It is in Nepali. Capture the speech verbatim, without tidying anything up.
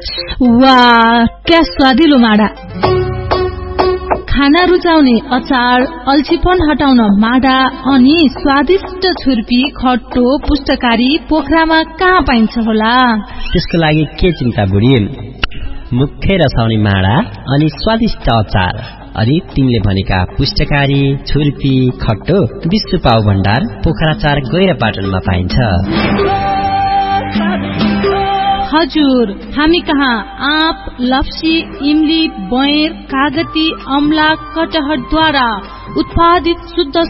वाह, क्या स्वादिलो माडा। खाना रुचाउने अचार, अल्छीपन हटाउन माडा अनि स्वादिष्ट छुर्पी, खट्टो, पुष्टकारी पोखरामा कहाँ पाइन्छ होला? त्यसको लागि के चिन्ता बुढी, मुखै रसाउने माडा अनि स्वादिष्ट अचार अनि तिमीले भनेका पुष्टकारी, छुर्पी, खट्टो विश्व पाउ भण्डार पोखरा चार गैरापाटनमा पाइन्छ। हजुर, हामी कहाँ आँप, लप्सी, इमली, बयर, कागती, अमला, कटहरद्वारा उत्पादित शुद्ध